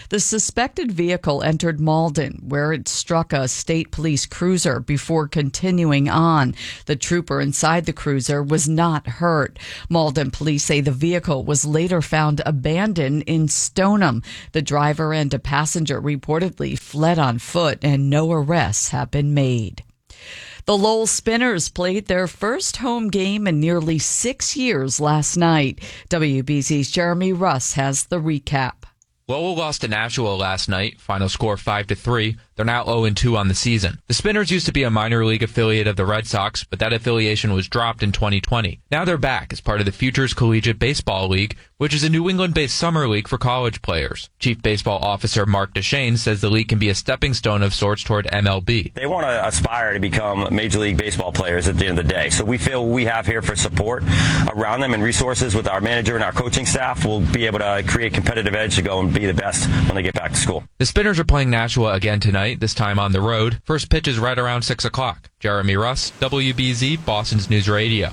The suspected vehicle entered Malden, where it struck a state police cruiser before continuing on. The trooper inside the cruiser was not hurt. Malden police say the vehicle was later found abandoned in Stoneham. The driver and a passenger reportedly fled on foot, and no arrests have been made. The Lowell Spinners played their first home game in nearly 6 years last night. WBZ's Jeremy Russ has the recap. Lowell lost to Nashua last night, final score 5-3. They're now 0-2 on the season. The Spinners used to be a minor league affiliate of the Red Sox, but that affiliation was dropped in 2020. Now they're back as part of the Futures Collegiate Baseball League, which is a New England-based summer league for college players. Chief Baseball Officer Mark Deshane says the league can be a stepping stone of sorts toward MLB. They want to aspire to become Major League Baseball players at the end of the day. So we feel we have here for support around them and resources with our manager and our coaching staff. We'll be able to create competitive edge to go and be the best when they get back to school. The Spinners are playing Nashua again tonight, this time on the road. First pitch is right around 6 o'clock. Jeremy Russ, WBZ, Boston's News Radio.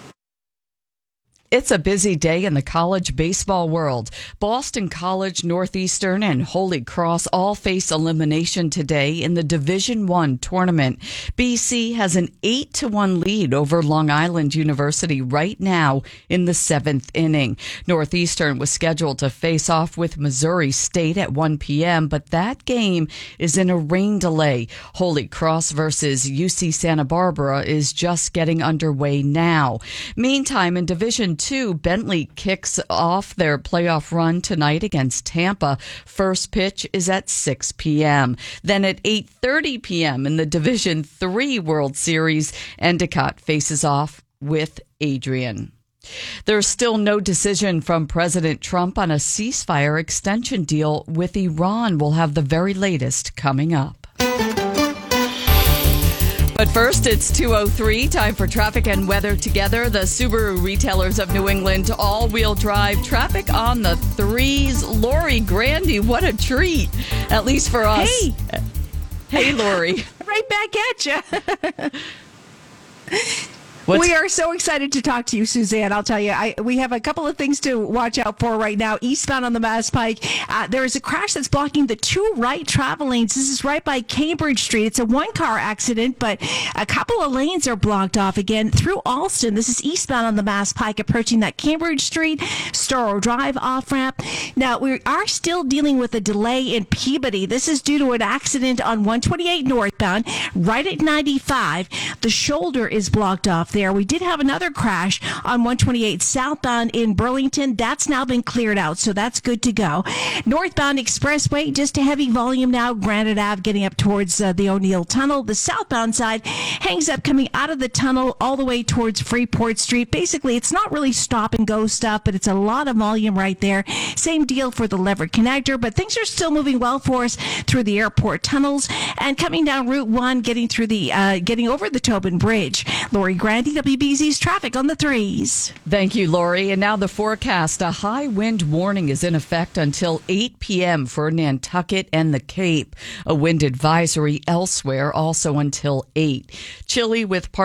It's a busy day in the college baseball world. Boston College, Northeastern, and Holy Cross all face elimination today in the Division I tournament. BC has an 8-1 lead over Long Island University right now in the 7th inning. Northeastern was scheduled to face off with Missouri State at 1 p.m., but that game is in a rain delay. Holy Cross versus UC Santa Barbara is just getting underway now. Meantime, in Division II, Bentley kicks off their playoff run tonight against Tampa. First pitch is at 6 p.m. Then at 8:30 p.m. in the Division III World Series, Endicott faces off with Adrian. There's still no decision from President Trump on a ceasefire extension deal with Iran. We'll have the very latest coming up. But first, it's 2:03, time for traffic and weather together. The Subaru retailers of New England, all-wheel drive traffic on the threes. Lori Grandy, what a treat, at least for us. Hey, Lori. Right back at you. We are so excited to talk to you, Suzanne. I'll tell you, we have a couple of things to watch out for right now. Eastbound on the Mass Pike, there is a crash that's blocking the two right travel lanes. This is right by Cambridge Street. It's a one-car accident, but a couple of lanes are blocked off again through Alston. This is eastbound on the Mass Pike, approaching that Cambridge Street, Storrow Drive off-ramp. Now, we are still dealing with a delay in Peabody. This is due to an accident on 128 northbound, right at 95. The shoulder is blocked off there. We did have another crash on 128 southbound in Burlington. That's now been cleared out, so that's good to go. Northbound Expressway, just a heavy volume now. Granite Ave getting up towards the O'Neill Tunnel. The southbound side hangs up coming out of the tunnel all the way towards Freeport Street. Basically, it's not really stop and go stuff, but it's a lot of volume right there. Same deal for the Leverett Connector, but things are still moving well for us through the airport tunnels and coming down Route 1, getting through the getting over the Tobin Bridge. Lori Grandy, WBZ's traffic on the threes. Thank you, Lori. And now the forecast. A high wind warning is in effect until 8 p.m. for Nantucket and the Cape. A wind advisory elsewhere also until 8. Chilly with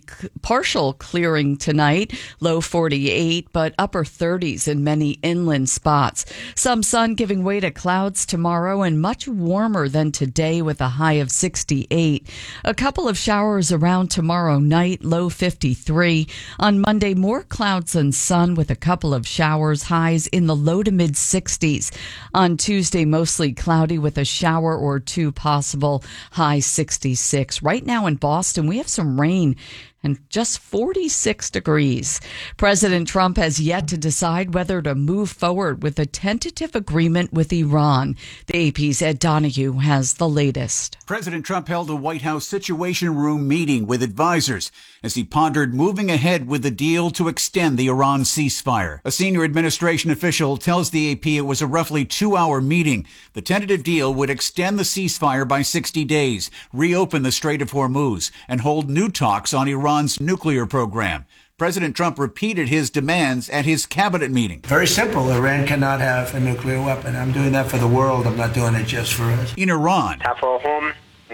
partial clearing tonight. Low 48, but upper 30s in many inland spots. Some sun giving way to clouds tomorrow and much warmer than today with a high of 68. A couple of showers around tomorrow night. Low 53. On Monday, more clouds than sun with a couple of showers, highs in the low to mid 60s. On Tuesday, mostly cloudy with a shower or two possible, high 66. Right now in Boston, we have some rain and just 46 degrees. President Trump has yet to decide whether to move forward with a tentative agreement with Iran. The AP's Ed Donahue has the latest. President Trump held a White House Situation Room meeting with advisors as he pondered moving ahead with the deal to extend the Iran ceasefire. A senior administration official tells the AP it was a roughly 2-hour meeting. The tentative deal would extend the ceasefire by 60 days, reopen the Strait of Hormuz, and hold new talks on Iran's nuclear program. President Trump repeated his demands at his cabinet meeting. Very simple. Iran cannot have a nuclear weapon. I'm doing that for the world. I'm not doing it just for us. In Iran, تفاهم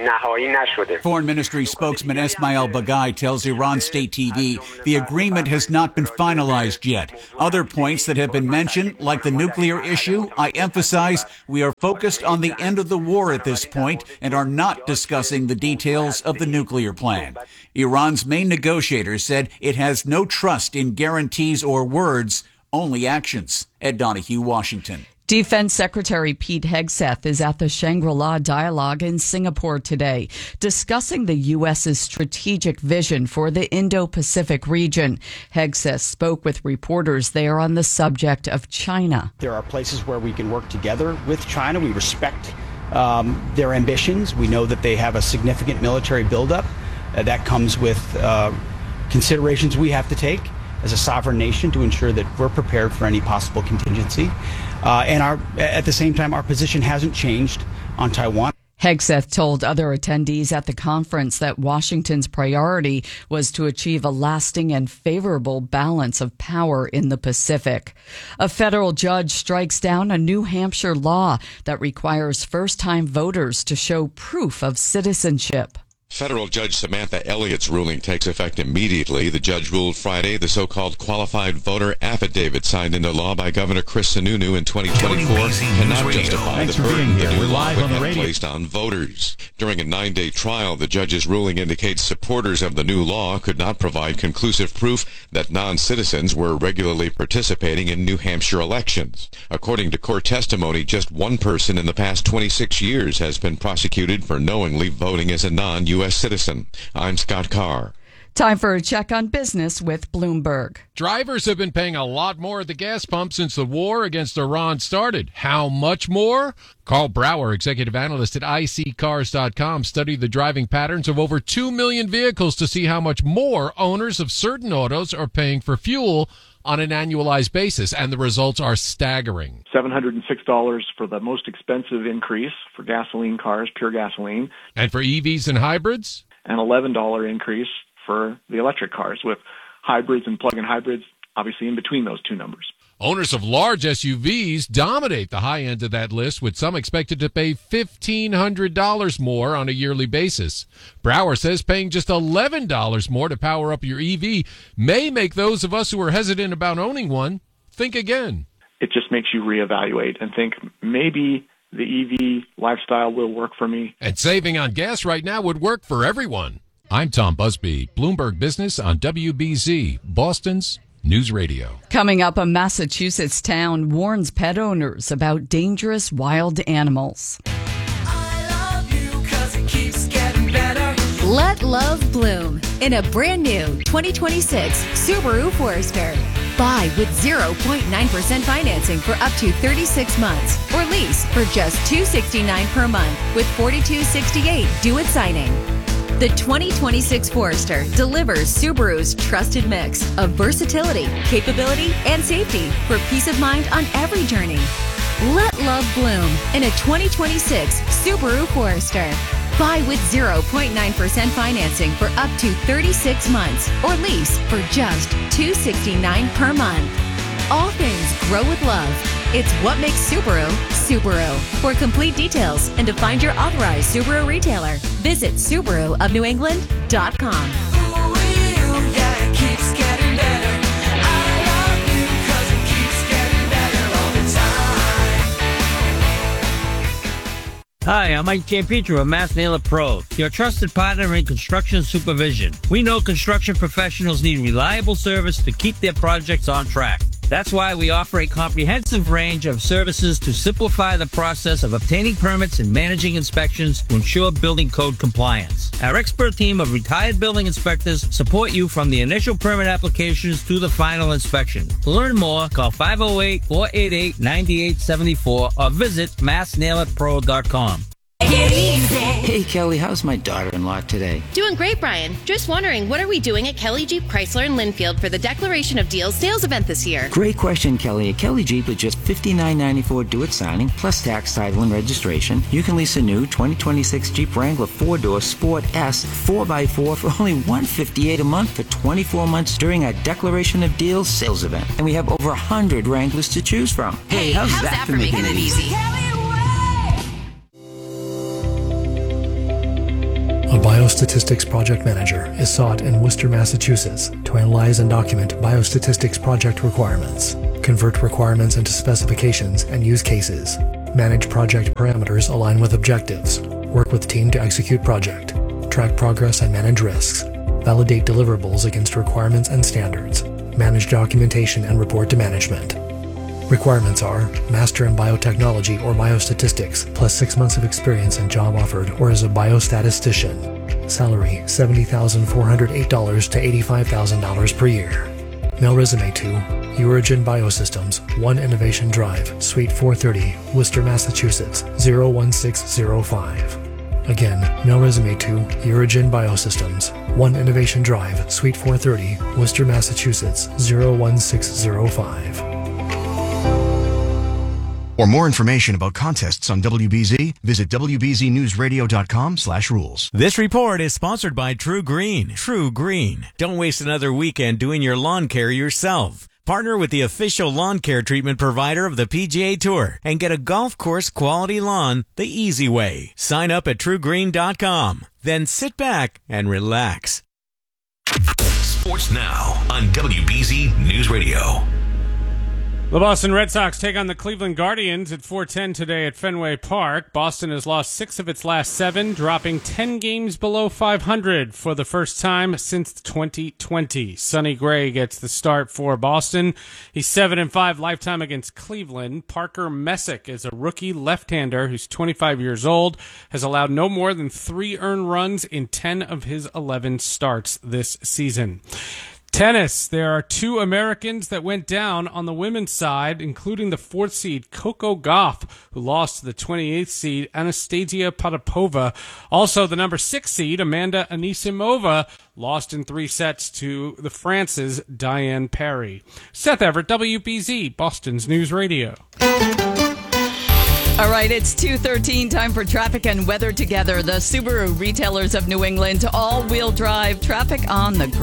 Foreign Ministry spokesman Esmail Bagai tells Iran State TV the agreement has not been finalized yet. Other points that have been mentioned, like the nuclear issue, I emphasize we are focused on the end of the war at this point and are not discussing the details of the nuclear plan. Iran's main negotiator said it has no trust in guarantees or words, only actions. Ed Donahue, Washington. Defense Secretary Pete Hegseth is at the Shangri-La Dialogue in Singapore today, discussing the U.S.'s strategic vision for the Indo-Pacific region. Hegseth spoke with reporters there on the subject of China. There are places where we can work together with China. We respect their ambitions. We know that they have a significant military buildup. That comes with considerations we have to take as a sovereign nation to ensure that we're prepared for any possible contingency. And at the same time, our position hasn't changed on Taiwan. Hegseth told other attendees at the conference that Washington's priority was to achieve a lasting and favorable balance of power in the Pacific. A federal judge strikes down a New Hampshire law that requires first-time voters to show proof of citizenship. Federal Judge Samantha Elliott's ruling takes effect immediately. The judge ruled Friday the so-called qualified voter affidavit signed into law by Governor Chris Sununu in 2024 cannot justify the burden the new law would have placed on voters. During a 9-day trial, the judge's ruling indicates supporters of the new law could not provide conclusive proof that non-citizens were regularly participating in New Hampshire elections. According to court testimony, just one person in the past 26 years has been prosecuted for knowingly voting as a non-U.S. citizen. I'm Scott Carr. Time for a check on business with Bloomberg. Drivers have been paying a lot more at the gas pump since the war against Iran started. How much more? Carl Brower, executive analyst at iSeeCars.com, studied the driving patterns of over 2 million vehicles to see how much more owners of certain autos are paying for fuel on an annualized basis, and the results are staggering. $706 for the most expensive increase for gasoline cars, pure gasoline. And for EVs and hybrids? An $11 increase for the electric cars, with hybrids and plug-in hybrids obviously in between those two numbers. Owners of large SUVs dominate the high end of that list, with some expected to pay $1,500 more on a yearly basis. Brower says paying just $11 more to power up your EV may make those of us who are hesitant about owning one think again. It just makes you reevaluate and think maybe the EV lifestyle will work for me. And saving on gas right now would work for everyone. I'm Tom Busby, Bloomberg Business on WBZ, Boston's News Radio. Coming up, a Massachusetts town warns pet owners about dangerous wild animals. I love you 'cause it keeps getting better. Let love bloom in a brand new 2026 Subaru Forester. Buy with 0.9% financing for up to 36 months or lease for just $269 per month with $42.68 due at signing. The 2026 Forester delivers Subaru's trusted mix of versatility, capability, and safety for peace of mind on every journey. Let love bloom in a 2026 Subaru Forester. Buy with 0.9% financing for up to 36 months or lease for just $269 per month. All things grow with love. It's what makes Subaru, Subaru. For complete details and to find your authorized Subaru retailer, visit SubaruofNewEngland.com. Hi, I'm Mike Giampietro of Mass Nailor Pro, your trusted partner in construction supervision. We know construction professionals need reliable service to keep their projects on track. That's why we offer a comprehensive range of services to simplify the process of obtaining permits and managing inspections to ensure building code compliance. Our expert team of retired building inspectors support you from the initial permit applications to the final inspection. To learn more, call 508-488-9874 or visit massnailitpro.com. Hey, Kelly, how's my daughter-in-law today? Doing great, Brian. Just wondering, what are we doing at Kelly Jeep Chrysler in Linfield for the Declaration of Deals sales event this year? Great question, Kelly. At Kelly Jeep, with just $59.94 due at signing, plus tax, title, and registration, you can lease a new 2026 Jeep Wrangler 4-door Sport S 4x4 for only $158 a month for 24 months during our Declaration of Deals sales event. And we have over 100 Wranglers to choose from. Hey, how's that for making it easy? Biostatistics Project Manager is sought in Worcester, Massachusetts to analyze and document biostatistics project requirements, convert requirements into specifications and use cases, manage project parameters aligned with objectives, work with team to execute project, track progress and manage risks, validate deliverables against requirements and standards, manage documentation and report to management. Requirements are Master in Biotechnology or Biostatistics, plus 6 months of experience in job offered or as a biostatistician. Salary $70,408 to $85,000 per year. Mail resume to Urigen Biosystems, 1 Innovation Drive, Suite 430, Worcester, Massachusetts, 01605. Again, mail resume to Urigen Biosystems, 1 Innovation Drive, Suite 430, Worcester, Massachusetts, 01605. For more information about contests on WBZ, visit wbznewsradio.com/rules. This report is sponsored by True Green. True Green. Don't waste another weekend doing your lawn care yourself. Partner with the official lawn care treatment provider of the PGA Tour and get a golf course quality lawn the easy way. Sign up at truegreen.com. Then sit back and relax. Sports Now on WBZ News Radio. The Boston Red Sox take on the Cleveland Guardians at 4:10 today at Fenway Park. Boston has lost 6 of its last 7, dropping 10 games below 500 for the first time since 2020. Sonny Gray gets the start for Boston. He's 7-5 lifetime against Cleveland. Parker Messick is a rookie left-hander who's 25 years old, has allowed no more than 3 earned runs in 10 of his 11 starts this season. Tennis. There are 2 Americans that went down on the women's side, including the 4th seed Coco Gauff, who lost to the 28th seed Anastasia Potapova. Also, the number 6 seed Amanda Anisimova lost in 3 sets to the France's Diane Parry. Seth Everett, WBZ, Boston's News Radio. All right, it's 2:13, time for traffic and weather together. The Subaru retailers of New England, all-wheel drive traffic on the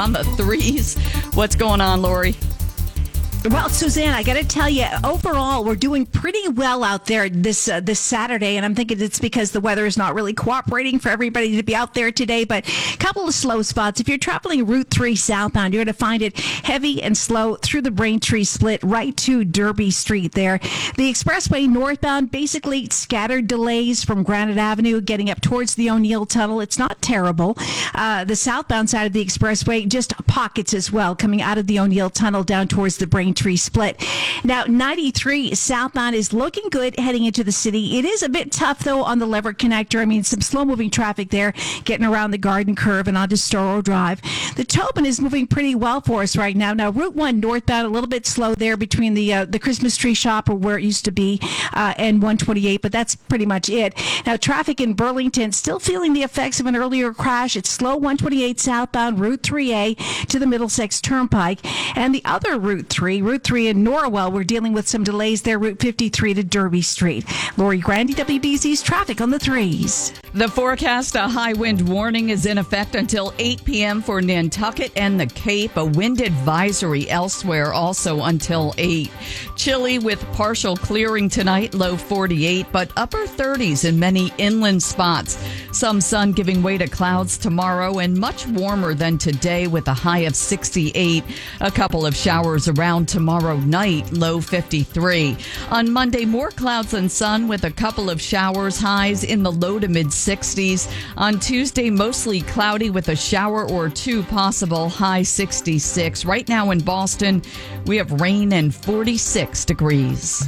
3s. What's going on, Lori? Well, Suzanne, I got to tell you, overall, we're doing pretty well out there this Saturday, and I'm thinking it's because the weather is not really cooperating for everybody to be out there today, but a couple of slow spots. If you're traveling Route 3 southbound, you're going to find it heavy and slow through the Braintree split right to Derby Street there. The expressway northbound, basically scattered delays from Granite Avenue getting up towards the O'Neill Tunnel. It's not terrible. The southbound side of the expressway, just pockets as well, coming out of the O'Neill Tunnel down towards the Braintree split. Now, 93 southbound is looking good heading into the city. It is a bit tough, though, on the Leverett Connector. I mean, some slow-moving traffic there, getting around the Garden Curve and onto Storrow Drive. The Tobin is moving pretty well for us right now. Now, Route 1 northbound, a little bit slow there between the Christmas tree shop, or where it used to be, and 128, but that's pretty much it. Now, traffic in Burlington, still feeling the effects of an earlier crash. It's slow 128 southbound, Route 3A to the Middlesex Turnpike. And the other Route 3 in Norwell, we're dealing with some delays there, Route 53 to Derby Street. Lori Grandy, WBZ's traffic on the 3s. The forecast, a high wind warning is in effect until 8 p.m. for Nantucket and the Cape. A wind advisory elsewhere also until 8. Chilly with partial clearing tonight, low 48, but upper 30s in many inland spots. Some sun giving way to clouds tomorrow and much warmer than today with a high of 68. A couple of showers around tomorrow night, low 53. On Monday, more clouds than sun with a couple of showers, highs in the low to mid 60s. On Tuesday, mostly cloudy with a shower or 2 possible, high 66. Right now in Boston, we have rain and 46 degrees.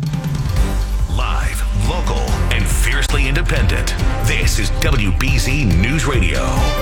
Live, local, and fiercely independent. This is WBZ News Radio.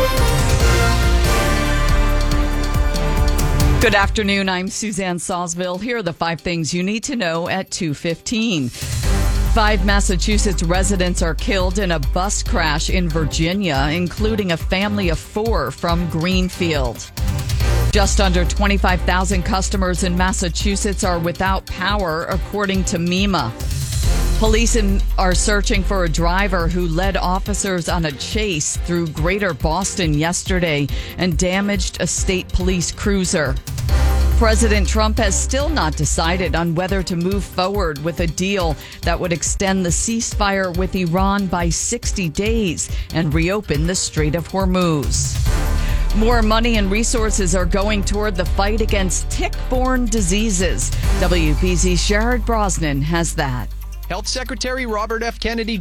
Good afternoon. I'm Suzanne Salisville. Here are the 5 things you need to know at 2:15. 5 Massachusetts residents are killed in a bus crash in Virginia, including a family of 4 from Greenfield. Just under 25,000 customers in Massachusetts are without power, according to MEMA. Police are searching for a driver who led officers on a chase through Greater Boston yesterday and damaged a state police cruiser. President Trump has still not decided on whether to move forward with a deal that would extend the ceasefire with Iran by 60 days and reopen the Strait of Hormuz. More money and resources are going toward the fight against tick-borne diseases. WBZ's Sherrod Brosnan has that. Health Secretary Robert F. Kennedy